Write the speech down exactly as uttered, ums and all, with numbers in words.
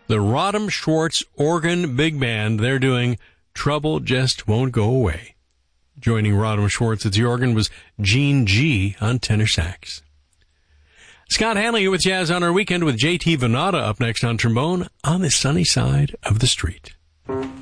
the Rodham Schwartz Organ Big Band. They're doing Trouble Just Won't Go Away. Joining Rodham Schwartz at the organ was Gene G. on tenor sax. Scott Hanley here with Jazz on Our Weekend with J T Venata up next on trombone on the sunny side of the street.